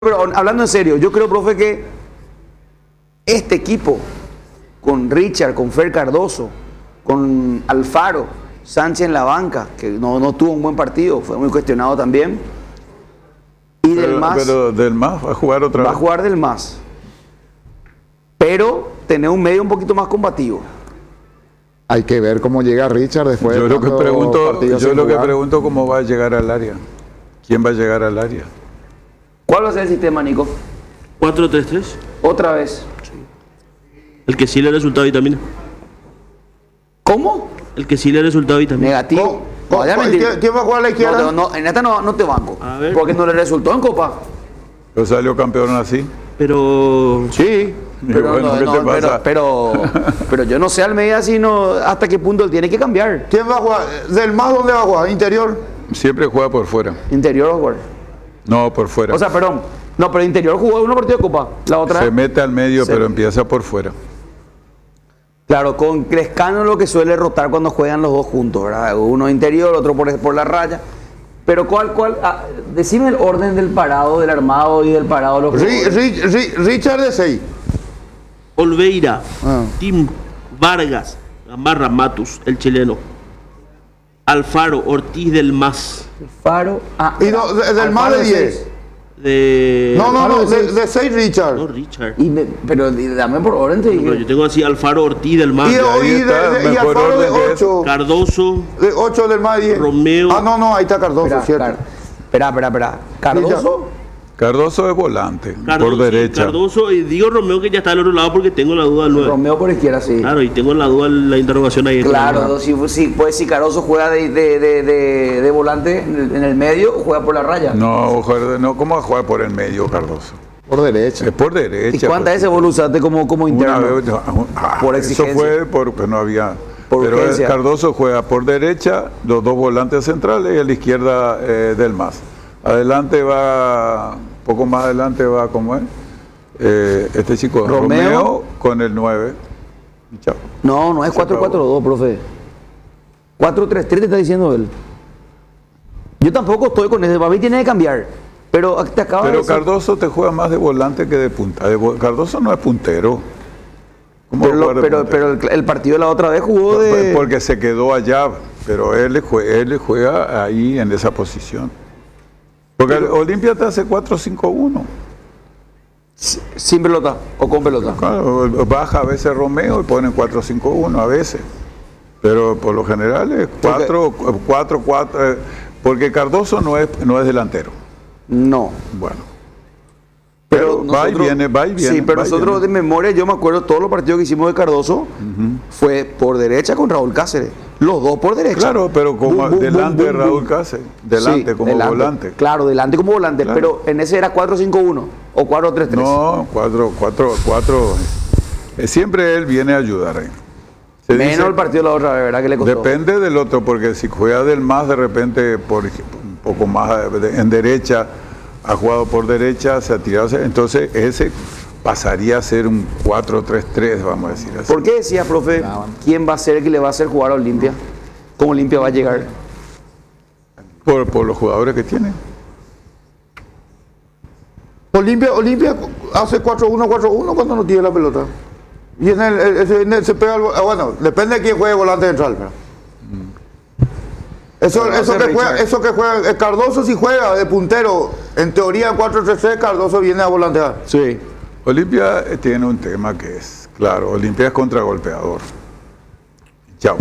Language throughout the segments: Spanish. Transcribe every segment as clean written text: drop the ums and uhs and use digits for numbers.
Pero hablando en serio, yo creo, profe, que este equipo, con Richard, con Fer Cardoso, con Alfaro, Sánchez en la banca, que no tuvo un buen partido, fue muy cuestionado también, y Del Mas. Pero Del Mas va a jugar otra vez. Va a jugar Del Mas. Pero tener un medio un poquito más combativo. Hay que ver cómo llega Richard después. Yo lo que pregunto, pregunto cómo va a llegar al área. ¿Quién va a llegar al área? ¿Cuál va a ser el sistema, Nico? 4-3-3. Otra vez. El que sí le resulta vitamina. ¿Cómo? El que sí le resulta vitamina. Negativo. No, vaya a mentir. ¿Quién va a jugar a la izquierda? En esta no te banco. A ver. Porque no le resultó en Copa. ¿Pero salió campeón así? Pero Sí. Pero, bueno, ¿qué te pasa? pero yo no sé Almeida sino hasta qué punto él tiene que cambiar. ¿Quién va a jugar? ¿Del Mas dónde va a jugar? ¿Interior? Siempre juega por fuera. Interior o jugar. No, por fuera. O sea, perdón. No, pero Interior jugó uno partido de Copa. La otra. Se mete al medio, Se- pero empieza por fuera. Claro, con Crescano lo que suele rotar cuando juegan los dos juntos, ¿verdad? Uno interior, otro por la raya. Pero decime el orden del parado, del armado y del parado de los jugadores. Richard de 6. Olveira, Ah. Tim, Vargas, Gamarra, Matus, el chileno. Alfaro, Ortiz del Mas. Faro. Y del Mas de 10. De. No, de 6 Richard. No, Richard. Pero dame por orden, te Pero dije. yo tengo así Alfaro, Ortiz del Mas. Y mejor Alfaro de orden que 8. Cardoso, De 8 del Mas de 10. Romeo. Ah, no, ahí está Cardoso, ¿cierto? Espera. ¿Cardoso? Cardoso es volante, Cardoso, por derecha. Cardoso, y digo Romeo que ya está al otro lado porque tengo la duda del 9. Romeo por izquierda, sí. Claro, y tengo la duda, la interrogación ahí. Claro, si Caroso juega de volante en el medio, juega por la raya. No, ¿cómo va a jugar por el medio, Cardoso? Por derecha. Es por ¿Y derecha. cuántas pues. veces vos lo usaste como Una interno? vez, Por eso exigencia. fue porque no había. Por pero urgencia. Cardoso juega por derecha, los dos volantes centrales y a la izquierda Del Mas. Adelante va, poco más adelante va, ¿cómo es? Este chico, Romeo con el 9. Chao. No es 4-4-2, profe. 4-3-3 te está diciendo él. Yo tampoco estoy con ese. Para mí tiene que cambiar. Pero te acabo de Pero decir. Cardoso te juega más de volante que de punta. Cardoso no es puntero. ¿Cómo Pero, va a jugar de puntero? pero el partido de la otra vez jugó de. Porque se quedó allá, pero él juega ahí en esa posición. Porque Olimpia te hace 4-5-1. Sin pelota o con pelota. Claro, baja a veces Romeo y ponen 4-5-1 a veces. Pero por lo general es 4-4. Porque Cardoso no es delantero. No. Bueno. Pero va y viene. Sí, pero va y nosotros viene. de memoria, yo me acuerdo todos los partidos que hicimos de Cardoso, fue por derecha con Raúl Cáceres. Los dos por derecha. Claro, pero como delante de Raúl Cáceres. Delante Sí, como volante. Claro, delante como volante. Claro. Pero en ese era 4-5-1 o 4-3-3. No, 4. Siempre él viene a ayudar ahí. Se Menos dice- el partido de la otra vez, ¿verdad? Que le costó. Depende del otro, porque si juega Del Mas de repente por un poco más en derecha, ha jugado por derecha, se ha tirado, entonces ese pasaría a ser un 4-3-3, vamos a decir así. ¿Por qué decía, profe, quién va a ser el que le va a hacer jugar a Olimpia? ¿Cómo Olimpia va a llegar? Por los jugadores que tiene. Olimpia hace 4-1 cuando no tiene la pelota. Y se pega bueno, depende de quién juegue volante central. ¿Verdad? Eso que juega Cardoso, si juega de puntero, en teoría 4-3-3, Cardoso viene a volantear. Sí. Olimpia tiene un tema que es, claro, Olimpia es contragolpeador. Chao.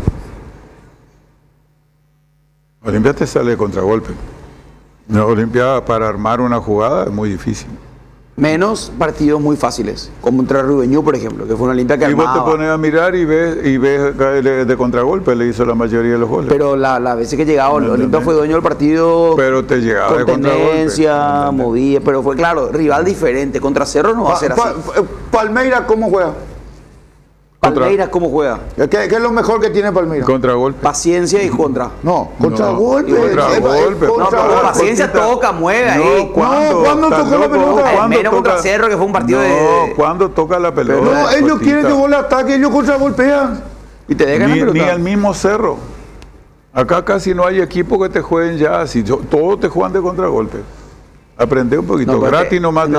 Olimpia te sale de contragolpe. No, Olimpia para armar una jugada es muy difícil. Menos partidos muy fáciles, como contra Rubeñú, por ejemplo, que fue una Olimpia que Y vos te armaba. pones a mirar y ves de contragolpe, le hizo la mayoría de los goles. Pero las veces que llegaba, Olimpia ¿Entendés? fue dueño del partido. Pero te llegaba de con contragolpe. tendencia, ¿Entendés? movía, pero fue claro, rival diferente. Contra Cerro no va a ser así. Palmeiras, ¿cómo juega? Palmeiras, ¿cómo juega? ¿Qué es lo mejor que tiene Palmeiras? Contragolpe. Paciencia y contra. No, contragolpe. Contragolpe. No, pero paciencia toca, mueve ahí. ¿cuándo tocó la pelota? Menos contra Cerro, que fue un partido de. ¿Cuándo toca la pelota? No, ellos Cortita. quieren que vos le ataques, ellos contragolpean. Y te dejan la Ni pelota. el mismo Cerro. Acá casi no hay equipo que te jueguen ya así. Todos te juegan de contragolpe. Aprende un poquito, No, porque- gratis nomás. no,